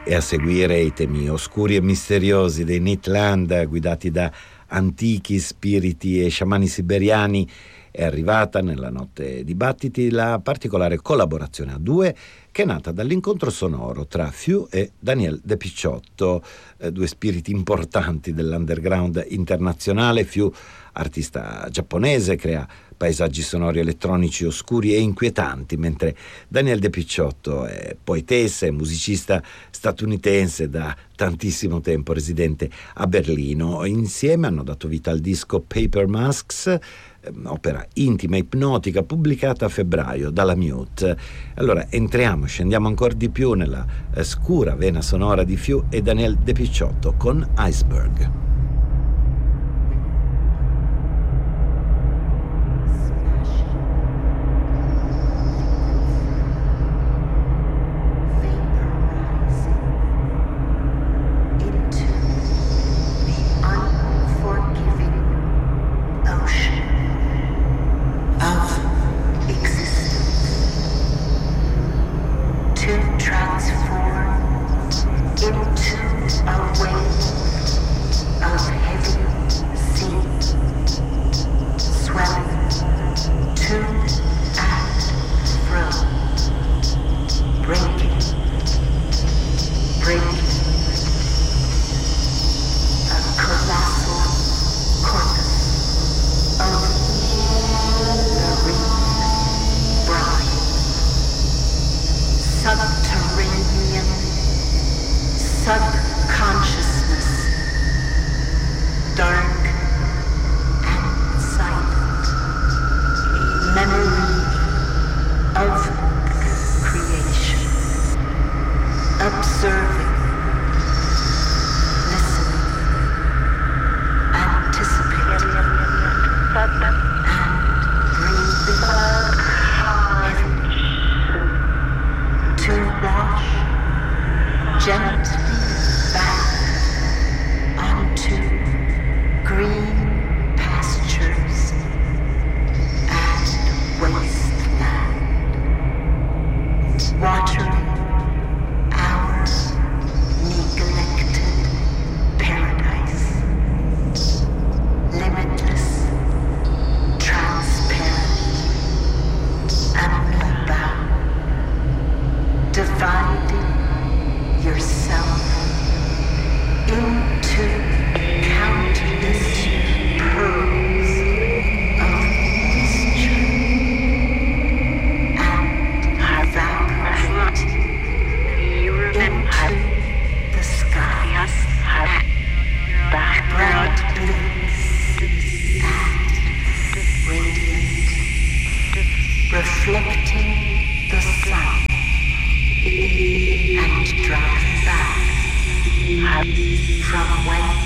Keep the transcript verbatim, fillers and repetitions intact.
E a seguire i temi oscuri e misteriosi dei Neetland, guidati da antichi spiriti e sciamani siberiani. È arrivata nella notte dibattiti la particolare collaborazione a due che è nata dall'incontro sonoro tra Few e Daniel De Picciotto, eh, due spiriti importanti dell'underground internazionale. Few, artista giapponese, crea paesaggi sonori elettronici oscuri e inquietanti, mentre Daniel De Picciotto è poetessa e musicista statunitense da tantissimo tempo residente a Berlino. Insieme hanno dato vita al disco Paper Masks, opera intima e ipnotica pubblicata a febbraio dalla Mute. Allora entriamo, scendiamo ancora di più nella eh, scura vena sonora di Few e Daniel De Picciotto con Iceberg. From when